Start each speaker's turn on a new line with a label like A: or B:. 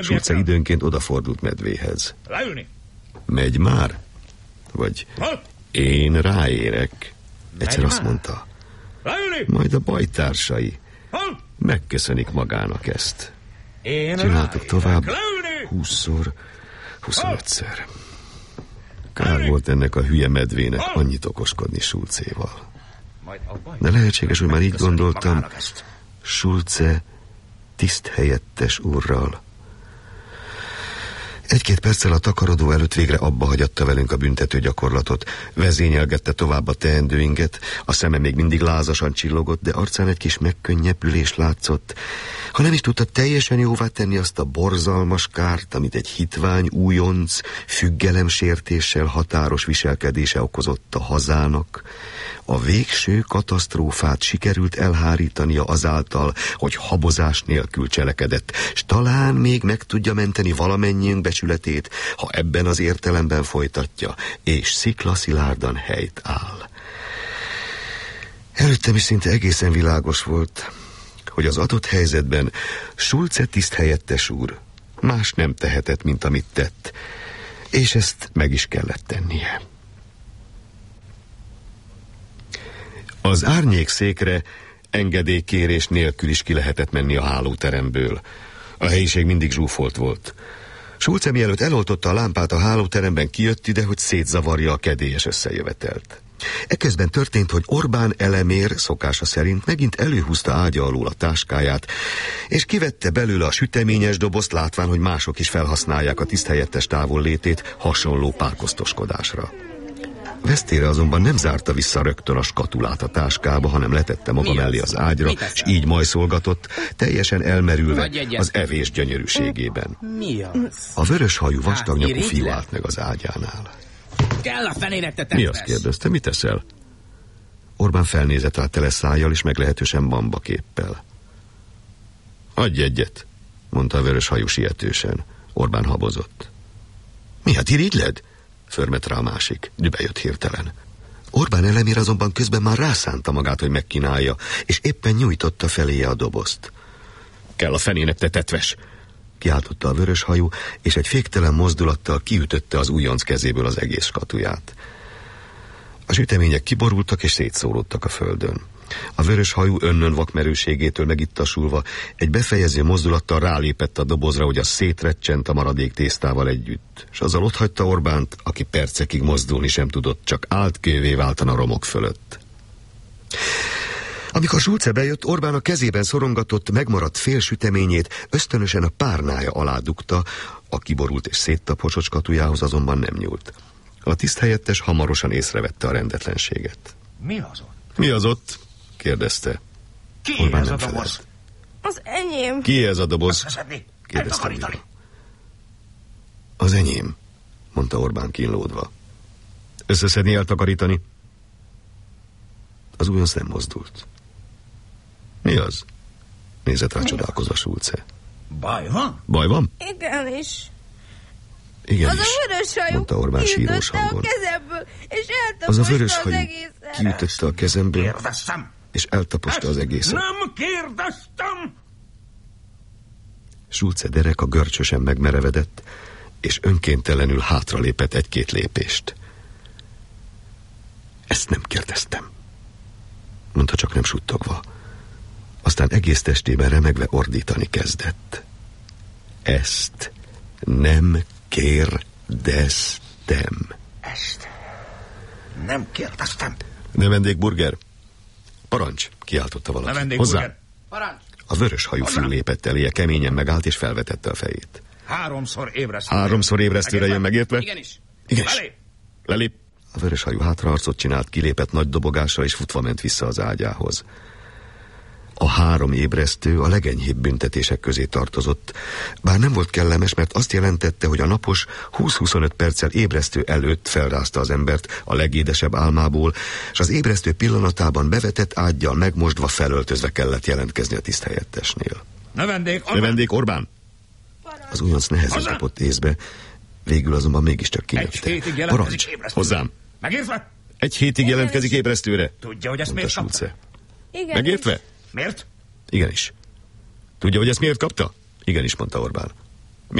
A: Schulze időnként odafordult Medvéhez.
B: Leülni.
A: Megy már? Vagy én ráérek. Egyszer azt mondta.
B: Leülni.
A: Majd a bajtársai megköszönik magának ezt. Csináltuk tovább 20-szor, 25-ször. Kár volt ennek a hülye medvének annyit okoskodni Schulzéval. De lehetséges, hogy már így gondoltam, Schulze tiszthelyettes úrral. Egy-két perccel a takarodó előtt végre abba hagyatta velünk a büntető gyakorlatot. Vezényelgette tovább a teendőinket, a szeme még mindig lázasan csillogott, de arcán egy kis megkönnyebbülés látszott. Ha nem is tudta teljesen jóvá tenni azt a borzalmas kárt, amit egy hitvány újonc függelemsértéssel határos viselkedése okozott a hazának, a végső katasztrófát sikerült elhárítania azáltal, hogy habozás nélkül cselekedett, s talán még meg tudja menteni valamennyiünk becsületét, ha ebben az értelemben folytatja, és sziklaszilárdan helyt áll. Előttem is szinte egészen világos volt, hogy az adott helyzetben Schulze tiszthelyettes úr más nem tehetett, mint amit tett, és ezt meg is kellett tennie. Az árnyékszékre engedélykérés nélkül is ki lehetett menni a hálóteremből. A helyiség mindig zsúfolt volt. Schulze mielőtt eloltotta a lámpát a hálóteremben, kijött ide, hogy szétzavarja a kedélyes összejövetelt. Eközben történt, hogy Orbán Elemér szokása szerint megint előhúzta ágya alól a táskáját, és kivette belőle a süteményes dobozt, látván, hogy mások is felhasználják a tiszthelyettes távollétét hasonló párkoztoskodásra. Vesztére azonban nem zárta vissza rögtön a skatulát a táskába, hanem letette maga mellé az ágyra, és így majszolgatott, teljesen elmerülve az evés gyönyörűségében.
C: Mi az?
A: A vöröshajú vastagnyakú fiú állt meg az ágyánál.
C: Kell a fenének, te
A: Mi azt kérdezte, mit teszel? Orbán felnézett rá tele szájjal és meglehetősen bamba képpel. Adj egyet, mondta a vöröshajú sietősen. Orbán habozott. Mi, hát irigyled? Förmet rá a másik, dübe jött hirtelen. Orbán Elemér azonban közben már rászánta magát, hogy megkínálja, és éppen nyújtotta feléje a dobozt. Kell a fenének, te tetves! Kiáltotta a vöröshajú, és egy féktelen mozdulattal kiütötte az újonc kezéből az egész skatuját. A sütemények kiborultak és szétszóródtak a földön. A vöröshajú önnön vakmerőségétől megittasulva egy befejező mozdulattal rálépett a dobozra, hogy az szétrecsent a maradék tésztával együtt, és azzal otthagyta Orbánt, aki percekig mozdulni sem tudott, csak állt kővé váltan a romok fölött. Amikor Schulze bejött, Orbán a kezében szorongatott, megmaradt fél süteményét ösztönösen a párnája alá dugta, a kiborult és széttaposott skatujához azonban nem nyúlt. A tiszthelyettes hamarosan észrevette a rendetlenséget.
B: Mi az ott?
A: Mi az ott? Kérdezte.
B: Ki
A: Orbán
B: ez
A: nem
B: a doboz?
A: felelt.
D: Az enyém.
A: Ki ez a doboz?
B: Összeszedni?
A: Kérdezte
B: Eltakarítani?
A: újra. Az enyém, mondta Orbán kínlódva. Összeszedni, eltakarítani? Az újonc nem mozdult. Mi az? Nézett rá csodálkozva Schulze.
B: Baj van?
A: Baj van?
D: Igenis.
A: Igen
D: Az
A: is,
D: a vöröshajú
A: mondta Orbán sírós
D: kiütötte a
A: hangon.
D: kezemből, és
A: Az a
D: eltaposta
A: vöröshajú
D: az egészet.
A: kiütötte a kezemből,
B: Kérdeztem!
A: és eltaposta az egészet.
B: Nem kérdeztem!
A: Schulze dereka görcsösen megmerevedett, és önkéntelenül hátralépett egy-két lépést. Ezt nem kérdeztem, mondta csak nem suttogva. Aztán egész testében remegve ordítani kezdett. Ezt nem kérdeztem.
B: Ezt nem kérdeztem.
A: Növendékburger? Parancs, kiáltotta valaki.
B: Növendékburger.
C: Parancs!
A: A vöröshajú fiú lépett eléje, keményen megállt és felvetette a fejét.
B: Háromszor ébresztőre.
A: Háromszor ébresztőre jön, megértve?
C: Igenis.
A: Igenis.
B: Belép!
A: Lelép. A vöröshajú hátraarcot csinált, kilépett nagy dobogással, és futva ment vissza az ágyához. A 3 ébresztő a legenyhébb büntetések közé tartozott, bár nem volt kellemes, mert azt jelentette, hogy a napos 20-25 perccel ébresztő előtt felrázta az embert a legédesebb álmából, és az ébresztő pillanatában bevetett ággyal megmosdva felöltözve kellett jelentkezni a tiszthelyettesnél.
B: Növendék
A: Orbán! Az újonc nehezen kapott észbe, végül azonban mégiscsak kinőtte.
B: 1 hétig jelentkezik
A: Parancs,
B: ébresztőre.
A: hozzám!
B: Megértve?
A: 1 hétig jelentkezik ébresztőre?
B: Tudja, hogy ezt
A: mondta
B: miért kapta?
A: Schulze.
D: Igenis.
A: Megértve?
B: Miért?
A: Igenis. Tudja, hogy ezt miért kapta? Igenis, mondta Orbán.